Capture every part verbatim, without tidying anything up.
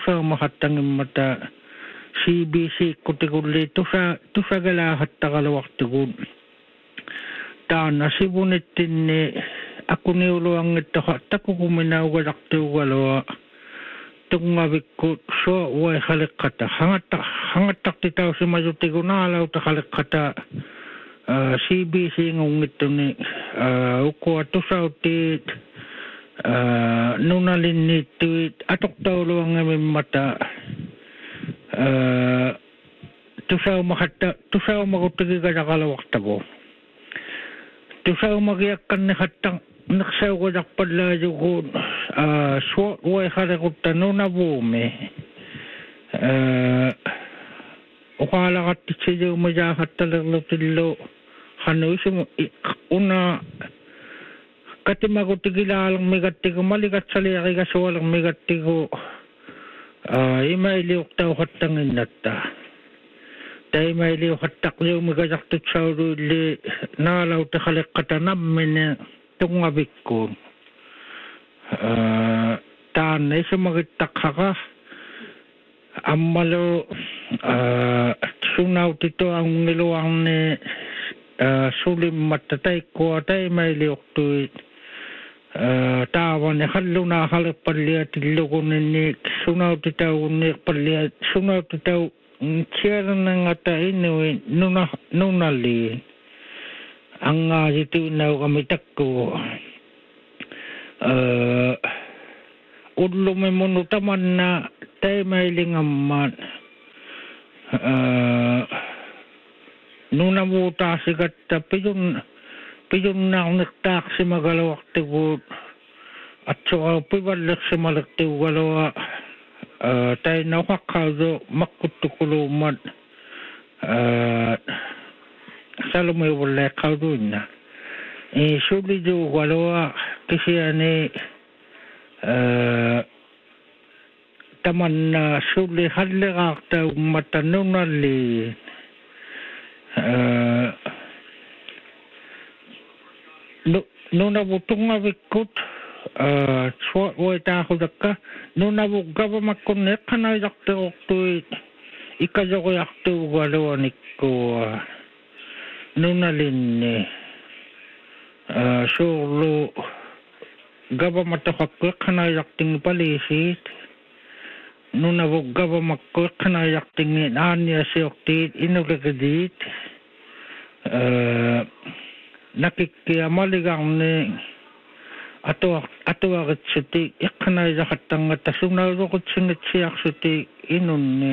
tusa mahattangin mata C B C kutikuli tusa tusagala hattakala waqtigun taana sibunittinni akuniuluangitto hattakukuminaugalaqtiugaloa tungavikku so wai halikkata hangatta hangattartitausimayutigunaalauta halikkata C B C ngungittuni ukua tusautit nunalinniittuit atoqtauluangamimmata tusaumahatta tusaumagutigigalakalawaqtagu tusaumagiakkanni hattang naqsaugajarpallaajuguun suo wai halikutta nunavuumi uqaalaqattitsijaumajaaqattalerlutillu hanuisimu una katimagutigilaalermigattigu malikatsaliaqigasualermigattigu imailiuqtauhattanginnatta taimailiuhattaqliumigajartutsauluilli naalautakaleqqatanammini tungavikkuun taanna isumagittaqhaqa ammalu sunautito angiluarni sulimmatta taikkua taimailiuqtuit taavani halluna haleppalliatillugunni sunautitaugunniiqpallia sunautitau kiernangata inui nuna nunalli angaasitiunnauqamitakku ullume munu tamanna taimailingammaan nunavuutaasigatta pijun pijunnaarniqtaaqsimagalawartiguut atsoqaupivallersimalertiugaloa tainauhaqqaudu maqquttukuluummat salumeuvalleeqqauduinna isulijuugaloa kisiani tamanna suli halliqaartaummata nunalli nunavutungavikkut suoitaahutakka nunavuggavamakkunni eqqanailartiruqtuit ikajoriartuugaluanikkua nunalinni suurlu gavamattaqakku eqqanailartingi paliisiit nunavuggavamakku eqqanailartingi aaniasiortiit inulegidiit nakikkia maligarni atuaq atuaqitsuti iqqanaisahattangata sunauruqutsingitsiarsuti inunni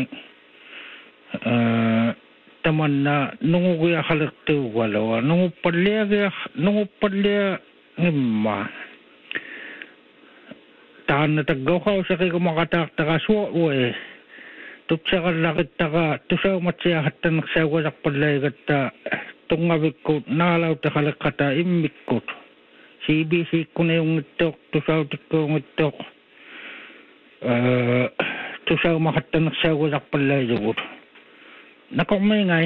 tamanna nungugiaqalertiugaloa nunguppalliagia nunguppallia ngimma taanna taggauqausaqikumaqataartaqa suo'ue tutsaqallarittaqa tusaumatsiahattanaqsaugajarpallaigatta tungavikkut naalautakaleqqata immikkut C B C kuneungittoq tusautikkuungittoq tusaumahattanaqsaugajarpallaijugut nakormiingai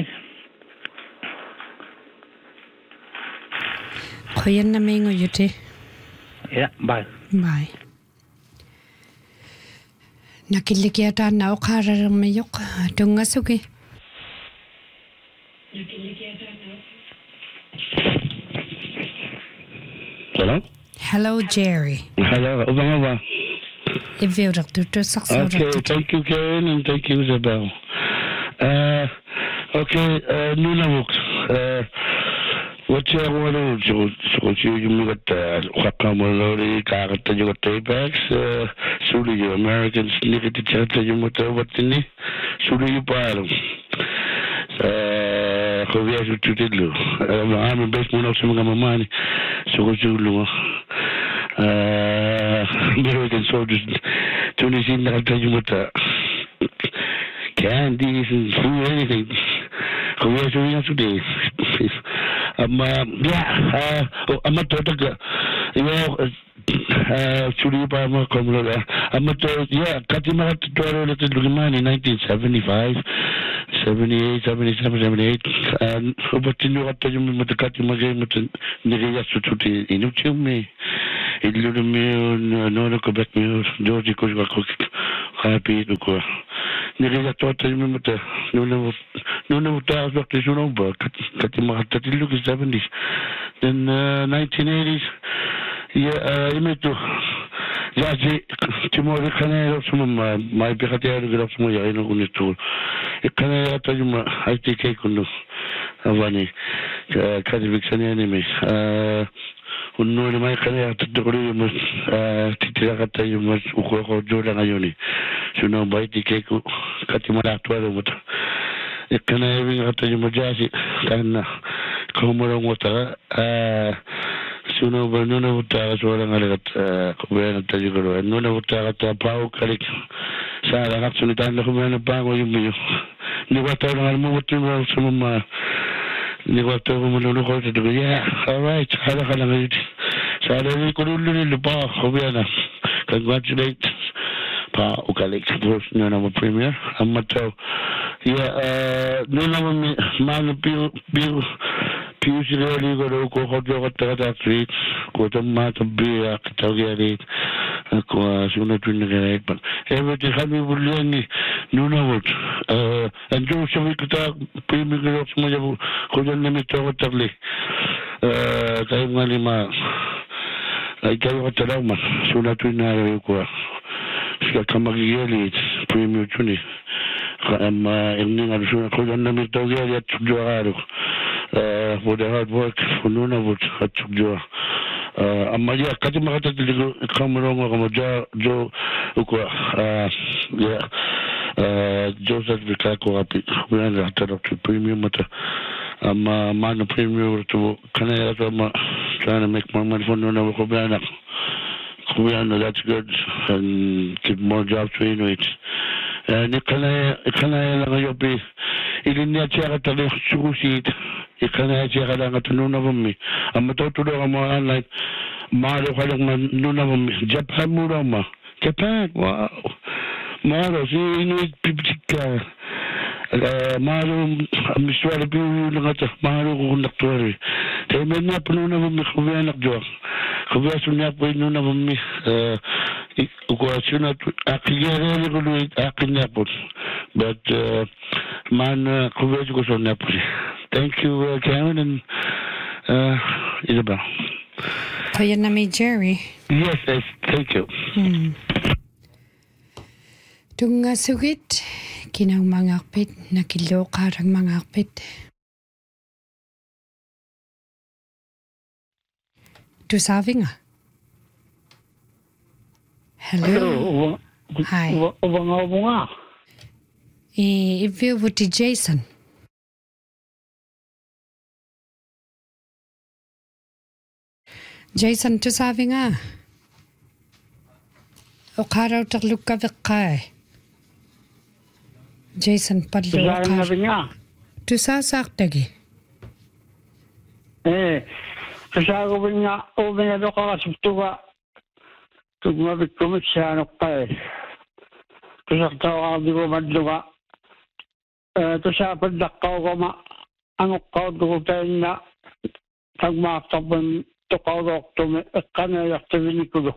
qoyannamiinguyuti ja bye bye nakillikiataanna oqaararermiyoq tungasuki Hello? Hello, Jerry. Hello, Obama. If you're to to Okay, thank you, Karen, and thank you, Isabel. Uh, okay, uh, Nunavuk. Uh, what's your order? So, so you got the Hakamalori, Karata, you got Tapex, uh, Sulu, you Americans, Nikki, the church, you got what in it? Sulu, you buy them. Uh, Koviasu Tutilu. I'm a best one of some of my money. So, Zulu. Uh, American soldiers, Tunisian, I'll tell you what, candies and food, anything. Koviasu today. Um, uh, yeah, uh, oh, I'm not talking, you know, uh, Chuli Obama, Komlola. I'm not told, yeah, Katima to Toro, little Lugiman in nineteen seventy-five, seventy-eight, seventy-seven, seventy-eight. And but you know what you mean with the Katima game with the Nigeria to the Inuchumi. illu mi no ko bet mi George ko ko happy ko ni ri to ta mi mata no no no no ta so te juno ba kat ma ta illu ki seventies then nineteen eighties ya imeto ya ji timore kana so ma mai pe khate ar gra so ya ino kun to kana ta juma I T K kun avani ka di viksani anime unno ni mai kana ta dogri mas titira kata yumas uko ko jola ngayoni suno bai ti ke ku kati mara twaro mata kana evi kata yuma jasi kana komoro mota suno banuna buta sola ngale kata kubena ta jigoro nuna buta kata pau kalik sara ngatsuni tan ko mena pango yumi ni wata ngal mo mutima sama ni wata ko mo no ko te ya all right hala kala ngi sara ni ko lulu ni ba kubena congratulate pa ukalik for nuna mo premier amato ya nuna mo man piu piu più si realizzano con qualche trasferì con tomato bia tagliare con su una tunne che e vedi che vogliono non ho avuto eh andiamo su questa prima che lo siamo con il nome di Tarli eh dai mali ma ai che ho trauma su una tunne qua sia camarieri primo tunne ma il nome di con il nome di Tarli giocare Uh, for the hard work for Nuna would have to do. Uh, Amalia Katimata to come along with Joe, Joe, uh, yeah, uh, Joseph Vicaco, we are at the premium. I'm a man of premium to Canada, trying to make more money for Nuna Cobana. Cobana, that's good, and get more jobs to Inuit. And it can I be in the chair to the suicide. Ikana jega nga tununa bumi amato tudo mo online maro kala nuna bumi Japan murama Japan wow maro si inuit pipika maro miswala biu nga maro konduktor kay mena pununa bumi kuya nakjo kuya sunya po nuna bumi ko suna akigere ko luit akinyapot but man kuya ko sunya po. Thank you, uh, Karen and uh, Isabel. Oh, your name is Jerry. Yes, yes, thank you. Hmm. Tunga sugit, kinang mangakpit, nakilo karang mangakpit. Tu sabi nga? Hello? Hi. Ubang-ubang nga. I-view mo ti Jason. Jason, tu sabi nga. O karaw takluk ka vikay. Jason, padlo ka. Tusarin na rin nga. Tu sasak tagi. Eh, tusarin rin nga. O binado ka kasipto ka. Tugmabit kumit siya anok ka eh. Tusaktaw ka di ko madlo ka. Tusapad dakkaw ka ma. Anok ka dugo tayo na. Tagmaktapan tokawak to kana yaktivini kudo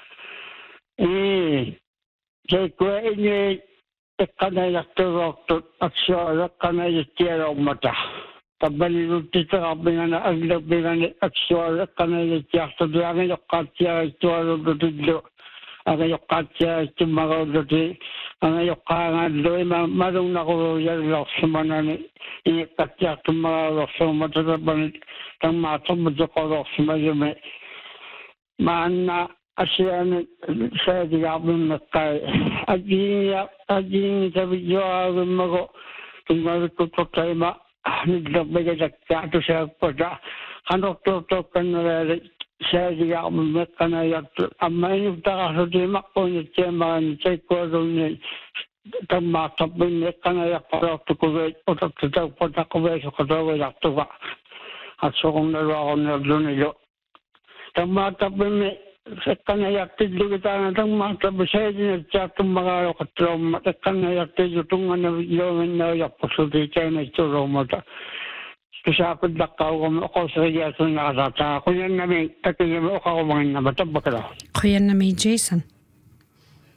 eh sai ko ini kana yaktivak to aksya kana yetiara mata tabali rutti ta abina agla bina aksya kana yetiara to ana yakatya to do aga yakatya tumaga do ana yakanga do ma madung na ko yalla smanani i katya tumaga so mata ban tang mato mujoko smajume manna asian sa digabun nakai ajiya ajin sabijo mago tungal ko tokema nidabega jakka to sa pada hanok to to kanare sa digabun nakana yak amai ta so de makko ni chema ni ko ni tang mato bin kana yak para to ko o to to pada ko so ko do yak to at so kung nalawa ko nagluno tamata bime sekana yakti kita na tamata bise ni chatum mga katrom sekana yakti jutung na yo na yapuso di china churo mata Kusapad lakaw ko ako sa riyaso na kasata. Kuyan namin, takin mo ako mga nabatab ba ka daw? Kuyan na may Jason.